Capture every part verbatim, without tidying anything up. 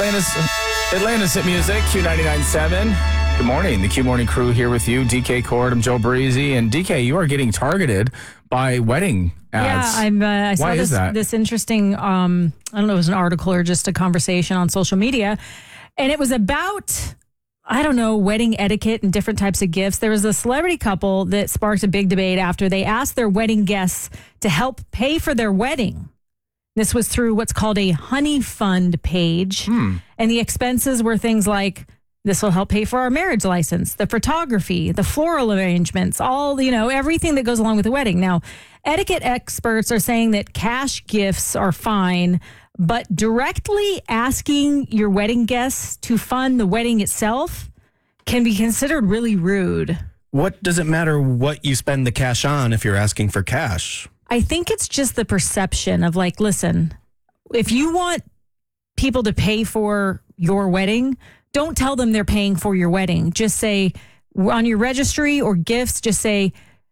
Atlanta's, Atlanta's hit music, Q ninety-nine point seven. Good morning. The Q Morning crew here with you. D K Cord, I'm Joe Breezy. And D K, you are getting targeted by wedding ads. Yeah, I'm, uh, I saw Why this, is that? this interesting, um, I don't know if it was an article or just a conversation on social media. And it was about, I don't know, wedding etiquette and different types of gifts. There was a celebrity couple that sparked a big debate after they asked their wedding guests to help pay for their wedding. This was through what's called a honey fund page. Hmm. And the expenses were things like, this will help pay for our marriage license, the photography, the floral arrangements, all, you know, everything that goes along with the wedding. Now, etiquette experts are saying that cash gifts are fine, but directly asking your wedding guests to fund the wedding itself can be considered really rude. What does it matter what you spend the cash on if you're asking for cash? I think it's just the perception of like, listen, if you want people to pay for your wedding, don't tell them they're paying for your wedding. Just say on your registry or gifts, just say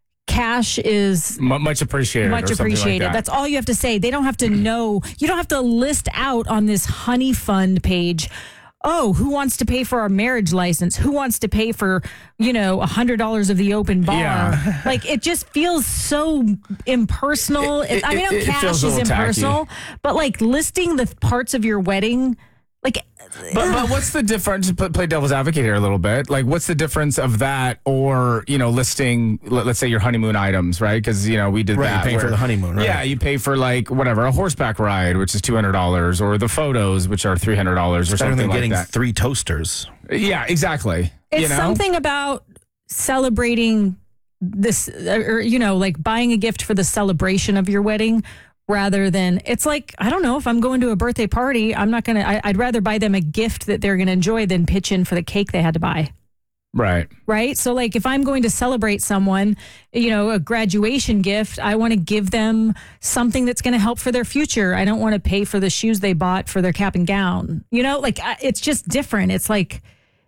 cash is M- much appreciated. much or something like appreciated. that. That's all you have to say. They don't have to know. You don't have to list out on this honey fund page. Oh, who wants to pay for our marriage license? Who wants to pay for, you know, one hundred dollars of the open bar? Yeah. Like, it just feels so impersonal. It- it- I mean, it- it cash feels a is little tacky. impersonal, but like listing the parts of your wedding, like, But, but what's the difference? To play devil's advocate here a little bit. Like, what's the difference of that or, you know, listing, let, let's say your honeymoon items, right? Because, you know, we did Right, that. you pay for where- the honeymoon, right? Yeah, you pay for like whatever, a horseback ride, which is two hundred dollars, or the photos, which are three hundred dollars or Better something than like getting that. three toasters. Yeah, exactly. it's you know? something about celebrating this, or, you know, like buying a gift for the celebration of your wedding. Rather than, it's like, I don't know, if I'm going to a birthday party, I'm not going to, I'd rather buy them a gift that they're going to enjoy than pitch in for the cake they had to buy. Right. Right. So like if I'm going to celebrate someone, you know, a graduation gift, I want to give them something that's going to help for their future. I don't want to pay for the shoes they bought for their cap and gown. You know, like I- it's just different. It's like,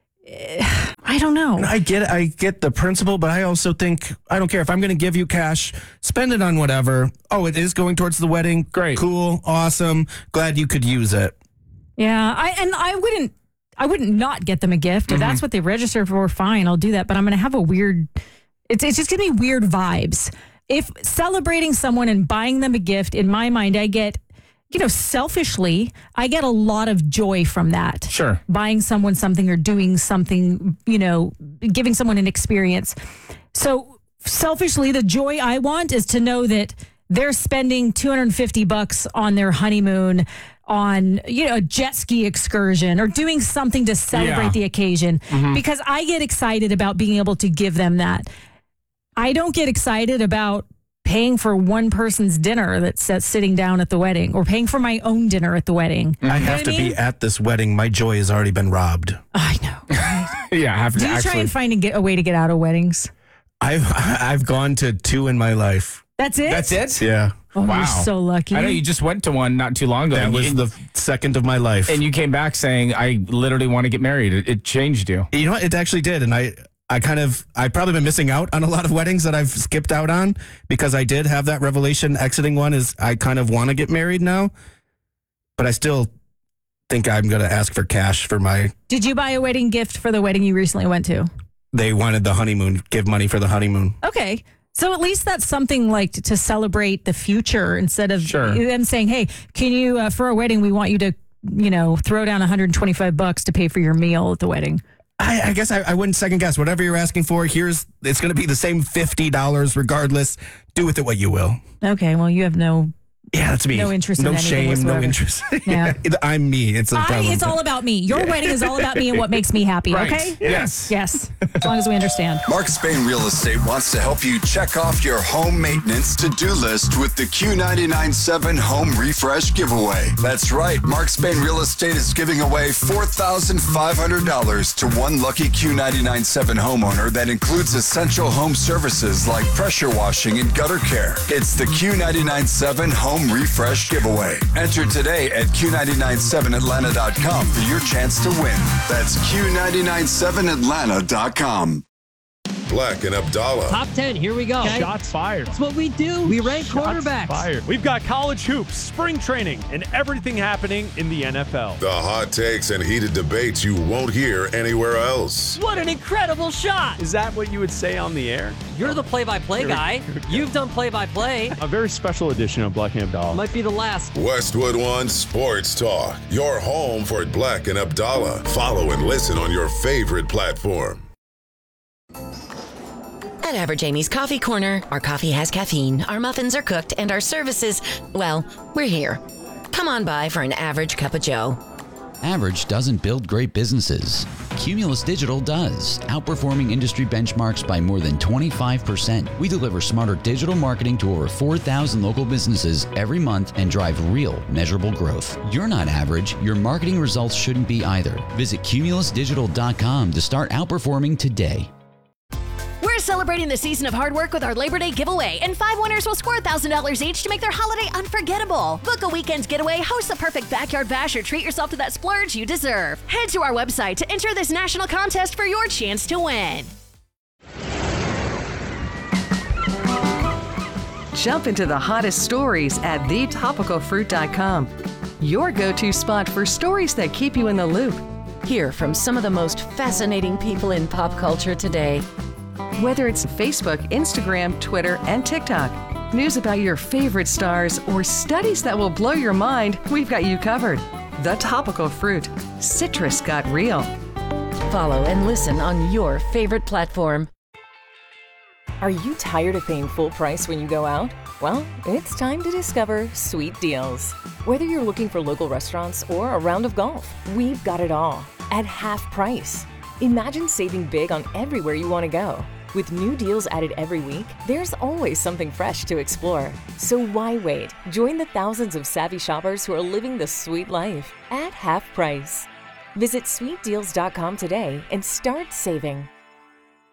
eh, I don't know. I get it. I get the principle, but I also think I don't care if I'm going to give you cash, spend it on whatever. Oh, it is going towards the wedding. Great. Cool. Awesome. Glad you could use it. Yeah. I, and I wouldn't, I wouldn't not get them a gift. If that's what they registered for, fine, I'll do that. But I'm going to have a weird, it's, it's just going to be weird vibes. If celebrating someone and buying them a gift, in my mind, I get, you know, selfishly, I get a lot of joy from that. Sure. Buying someone something or doing something, you know, giving someone an experience. So selfishly, the joy I want is to know that they're spending two hundred fifty bucks on their honeymoon, on, you know, a jet ski excursion or doing something to celebrate Yeah. the occasion, because I get excited about being able to give them that. I don't get excited about paying for one person's dinner that's uh, sitting down at the wedding, or paying for my own dinner at the wedding. I You know have what to I mean? be at this wedding. My joy has already been robbed. I know. Yeah, I have to Do you actually. try and find a, get, a way to get out of weddings? I've I've gone to two in my life. That's it? That's it? Yeah. Oh, Wow. you're so lucky. I know you just went to one not too long ago. That and was you, the second of my life. and you came back saying, I literally want to get married. It, it changed you. You know what? It actually did. And I, I kind of, I've probably been missing out on a lot of weddings that I've skipped out on because I did have that revelation exiting one is I kind of want to get married now, but I still think I'm going to ask for cash for my, Did you buy a wedding gift for the wedding you recently went to? they wanted the honeymoon, give money for the honeymoon. Okay. So at least that's something like to, to celebrate the future instead of Sure. them saying, hey, can you, uh, for a wedding, we want you to, you know, throw down one hundred twenty-five bucks to pay for your meal at the wedding. I, I guess I, I wouldn't second guess. Whatever you're asking for, here's, it's going to be the same fifty dollars regardless. Do with it what you will. Okay. Well, you have no, Yeah, that's me. No interest in No anything shame, whatsoever. no interest. Yeah. I'm me. It's a I, problem. it's all about me. Your wedding is all about me and what makes me happy. Right. Okay. Yes. Yes. As long as we understand. Marcus Bain Real Estate wants to help you check off your home maintenance to-do list with the Q ninety-nine point seven Home Refresh Giveaway. That's right. Marcus Bain Real Estate is giving away four thousand five hundred dollars to one lucky Q ninety-nine point seven homeowner that includes essential home services like pressure washing and gutter care. It's the Q ninety-nine point seven Home Refresh Giveaway. Enter today at Q nine nine seven Atlanta dot com for your chance to win. That's Q nine nine seven Atlanta dot com. Black and Abdallah. Top ten, here we go. Okay. Shots fired. That's what we do. We rank Shots quarterbacks. fired. We've got college hoops, spring training, and everything happening in the N F L. The hot takes and heated debates you won't hear anywhere else. What an incredible shot. Is that what you would say on the air? You're the play-by-play guy. You've done play-by-play. A very special edition of Black and Abdallah. Might be the last. Westwood One Sports Talk, your home for Black and Abdallah. Follow and listen on your favorite platform. At Average Amy's Coffee Corner, our coffee has caffeine, our muffins are cooked, and our services, well, we're here. Come on by for an average cup of joe. Average doesn't build great businesses. Cumulus Digital does, outperforming industry benchmarks by more than twenty-five percent. We deliver smarter digital marketing to over four thousand local businesses every month and drive real, measurable growth. You're not average. Your marketing results shouldn't be either. Visit cumulus digital dot com to start outperforming today. We're celebrating the season of hard work with our Labor Day giveaway, and five winners will score one thousand dollars each to make their holiday unforgettable. Book a weekend's getaway, host the perfect backyard bash, or treat yourself to that splurge you deserve. Head to our website to enter this national contest for your chance to win. Jump into the hottest stories at the topical fruit dot com, your go-to spot for stories that keep you in the loop. Hear from some of the most fascinating people in pop culture today. Whether it's Facebook, Instagram, Twitter, and TikTok, news about your favorite stars, or studies that will blow your mind, we've got you covered. The Topical Fruit. Citrus got real. Follow and listen on your favorite platform. Are you tired of paying full price when you go out? Well, it's time to discover Sweet Deals. Whether you're looking for local restaurants or a round of golf, we've got it all at half price. Imagine saving big on everywhere you want to go. With new deals added every week, there's always something fresh to explore. So why wait? Join the thousands of savvy shoppers who are living the sweet life at half price. Visit sweet deals dot com today and start saving.